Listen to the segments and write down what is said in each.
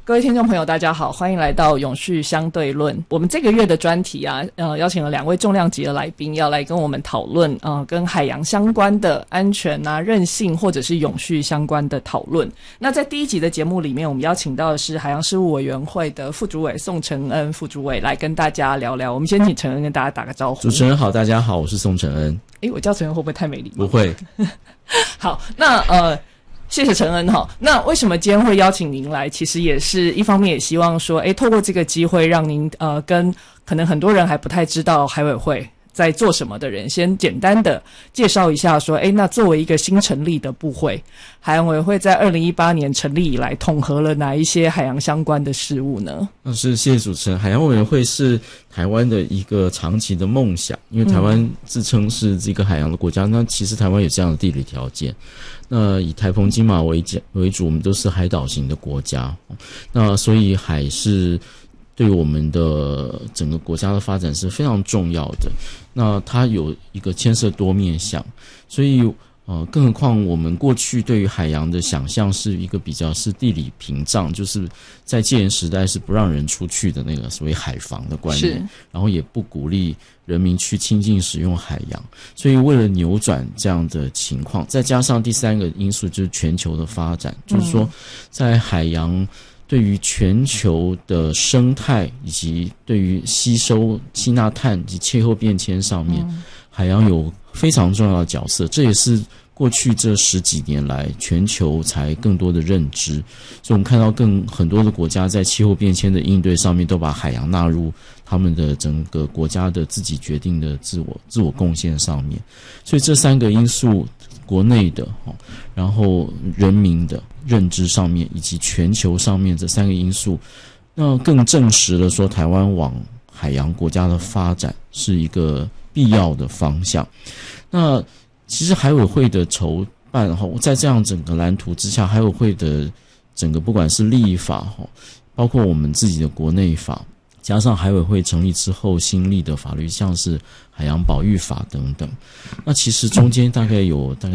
各位听众朋友大家好，欢迎来到永续相对论。我们这个月的专题啊，邀请了2位重量级的来宾要来跟我们讨论跟海洋相关的安全啊、韧性或者是永续相关的讨论。那在第一集的节目里面，我们邀请到的是海洋事务委员会的副主委宋承恩副主委来跟大家聊聊。我们先请承恩跟大家打个招呼。 主持人好，大家好，我是宋承恩。 我叫承恩会不会太没礼貌？ 不会。 好，那谢谢承恩哈。那为什么今天会邀请您来？其实也是一方面也希望说，透过这个机会让您跟可能很多人还不太知道海委会在做什么的人，先简单的介绍一下说，那作为一个新成立的部会，海洋委员会在2018年成立以来，统合了哪一些海洋相关的事务呢？谢谢主持人。海洋委员会是台湾的一个长期的梦想，因为台湾自称是这个海洋的国家，那其实台湾有这样的地理条件。那以台澎金马为主，我们都是海岛型的国家，那所以海是对我们的整个国家的发展是非常重要的。那它有一个牵涉多面向，所以更何况我们过去对于海洋的想象是一个比较是地理屏障，就是在戒严时代是不让人出去的那个所谓海防的观念，然后也不鼓励人民去亲近使用海洋。所以为了扭转这样的情况，再加上第三个因素就是全球的发展，就是说在海洋对于全球的生态以及对于吸纳碳以及气候变迁上面，海洋有非常重要的角色。这也是过去这10几年来全球才更多的认知，所以我们看到很多的国家在气候变迁的应对上面都把海洋纳入他们的整个国家的自己决定的自我贡献上面。所以这3个因素，国内的然后人民的认知上面以及全球上面这3个因素，那更证实了说台湾往海洋国家的发展是一个必要的方向。那其实海委会的筹办在这样整个蓝图之下，海委会的整个不管是立法包括我们自己的国内法，加上海委会成立之后新立的法律，像是海洋保育法等等，那其实中间大概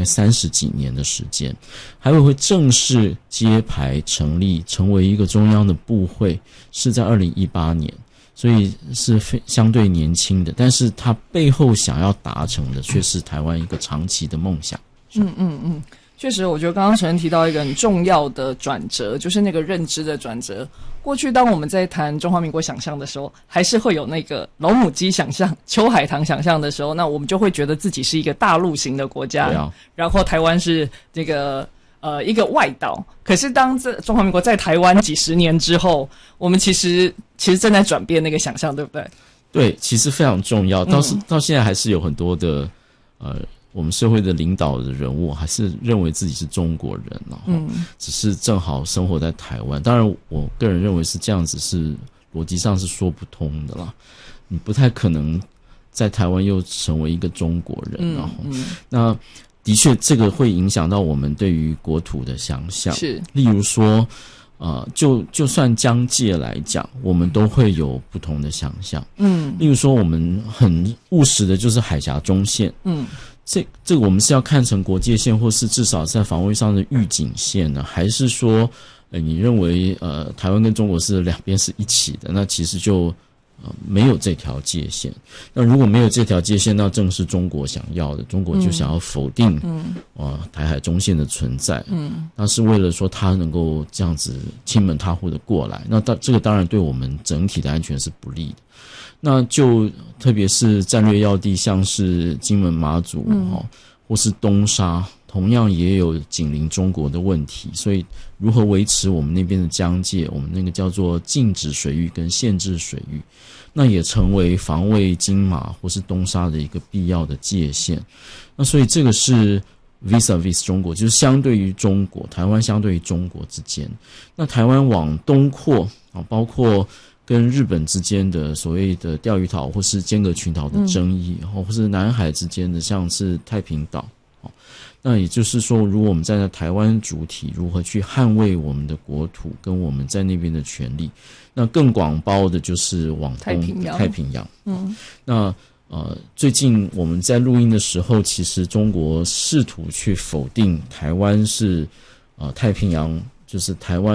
30几年的时间，海委会正式揭牌成立成为一个中央的部会是在2018年，所以是相对年轻的，但是它背后想要达成的却是台湾一个长期的梦想。 确实，我觉得刚刚承恩提到一个很重要的转折，就是那个认知的转折。过去当我们在谈中华民国想象的时候，还是会有那个老母鸡想象、秋海棠想象的时候，那我们就会觉得自己是一个大陆型的国家，然后台湾是这个一个外岛。可是当这中华民国在台湾几十年之后，我们其实正在转变那个想象，对不对？ 对，其实非常重要。到现在还是有很多的我们社会的领导的人物还是认为自己是中国人，只是正好生活在台湾。当然我个人认为是这样子，是逻辑上是说不通的啦，你不太可能在台湾又成为一个中国人，那的确这个会影响到我们对于国土的想象。是，例如说就算疆界来讲，我们都会有不同的想象。例如说我们很务实的就是海峡中线，这个我们是要看成国界线，或是至少在防卫上的预警线呢，还是说你认为台湾跟中国是两边是一起的，那其实就没有这条界限。那如果没有这条界限，那正是中国想要的，中国就想要否定台海中线的存在，那是为了说他能够这样子亲门踏户的过来，那这个当然对我们整体的安全是不利的。那就特别是战略要地，像是金门、马祖或是东沙，同样也有紧邻中国的问题。所以如何维持我们那边的疆界，我们那个叫做禁止水域跟限制水域，那也成为防卫金马或是东沙的一个必要的界限。那所以这个是 vis-a-vis 中国，就是相对于中国，台湾相对于中国之间。那台湾往东扩包括跟日本之间的所谓的钓鱼岛或是尖阁群岛的争议，或是南海之间的像是太平岛，那也就是说，如果我们站在台湾主体，如何去捍卫我们的国土跟我们在那边的权利，那更广包的就是往东太平洋。那最近我们在录音的时候，其实中国试图去否定台湾是太平洋，就是台湾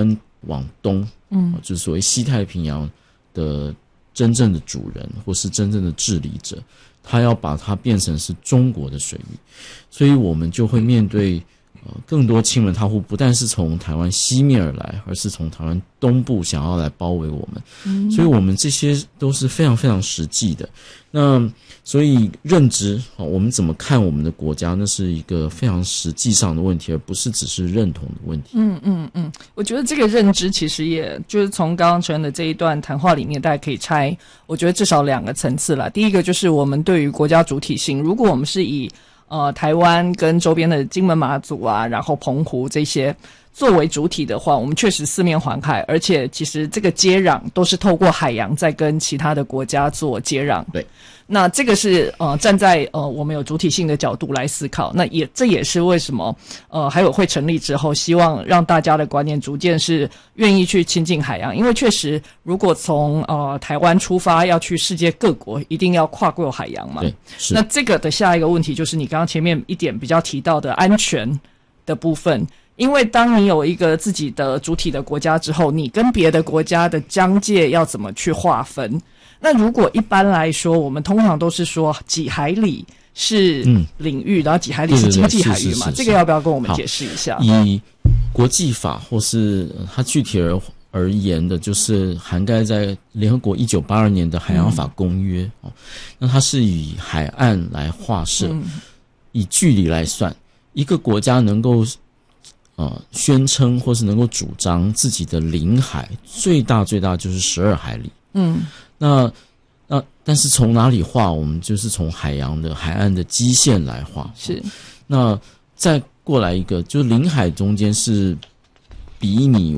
往东，就是所谓西太平洋的真正的主人或是真正的治理者，他要把它变成是中国的水域，所以我们就会面对更多亲门踏户，不但是从台湾西面而来，而是从台湾东部想要来包围我们，所以我们这些都是非常非常实际的。那所以认知，我们怎么看我们的国家，那是一个非常实际上的问题，而不是只是认同的问题。 我觉得这个认知其实也就是从刚刚陈的这一段谈话里面，大家可以拆，我觉得至少2个层次啦。第一个就是我们对于国家主体性，如果我们是以台湾跟周边的金门马祖啊，然后澎湖这些作为主体的话，我们确实四面环海，而且其实这个接壤都是透过海洋在跟其他的国家做接壤。 对， 那这个是站在我们有主体性的角度来思考，那这也是为什么海委会成立之后，希望让大家的观念逐渐是愿意去亲近海洋，因为确实如果从台湾出发要去世界各国，一定要跨过海洋嘛。 对，是。 那这个的下一个问题就是你刚刚前面一点比较提到的安全的部分。因为当你有一个自己的主体的国家之后，你跟别的国家的疆界要怎么去划分？那如果一般来说，我们通常都是说几海里是领域，然后几海里是经济海域嘛，这个要不要跟我们解释一下？ 以国际法或是它具体而言的，就是涵盖在联合国1982年的海洋法公约，那它是以海岸来划设，以距离来算，一个国家能够宣称或是能够主张自己的领海最大就是12海里。那但是从哪里画？我们就是从海岸的基线来画。 是。 那再过来一个，就领海中间是比拟